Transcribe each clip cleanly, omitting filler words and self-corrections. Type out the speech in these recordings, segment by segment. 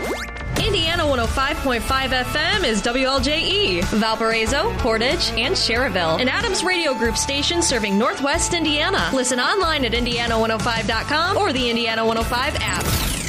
Indiana 105.5 FM is WLJE, Valparaiso, Portage, and Cherryville. An Adams Radio Group station serving Northwest Indiana. Listen online at Indiana105.com or the Indiana 105 app.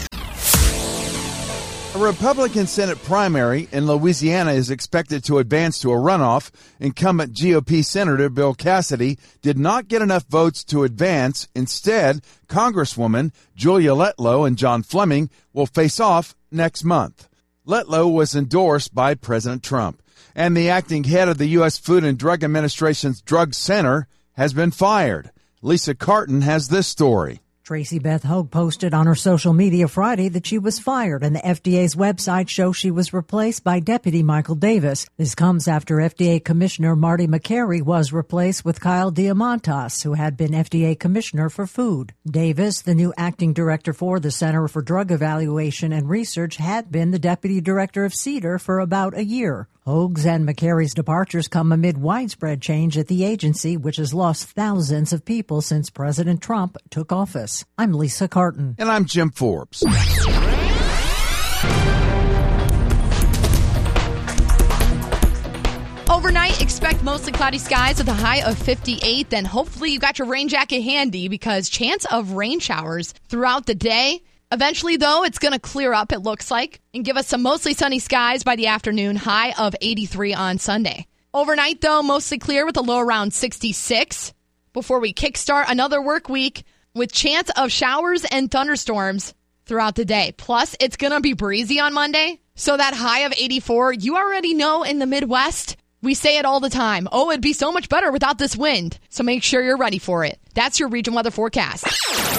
A Republican Senate primary in Louisiana is expected to advance to a runoff. Incumbent GOP Senator Bill Cassidy did not get enough votes to advance. Instead, Congresswoman Julia Letlow and John Fleming will face off next month. Letlow was endorsed by President Trump, and the acting head of the U.S. Food and Drug Administration's Drug Center has been fired. Lisa Carton has this story. Tracy Beth Hogue posted on her social media Friday that she was fired, and the FDA's website shows she was replaced by Deputy Michael Davis. This comes after FDA Commissioner Marty McCary was replaced with Kyle Diamantas, who had been FDA Commissioner for Food. Davis, the new acting director for the Center for Drug Evaluation and Research, had been the Deputy Director of CDER for about a year. Hogue's and McCary's departures come amid widespread change at the agency, which has lost thousands of people since President Trump took office. I'm Lisa Carton. And I'm Jim Forbes. Overnight, expect mostly cloudy skies with a high of 58. Then hopefully you got your rain jacket handy because chance of rain showers throughout the day. Eventually, though, it's going to clear up, it looks like, and give us some mostly sunny skies by the afternoon, high of 83 on Sunday. Overnight, though, mostly clear with a low around 66 before we kickstart another work week with chance of showers and thunderstorms throughout the day. Plus, it's going to be breezy on Monday, so that high of 84, you already know in the Midwest, we say it all the time. Oh, it'd be so much better without this wind. So make sure you're ready for it. That's your region weather forecast.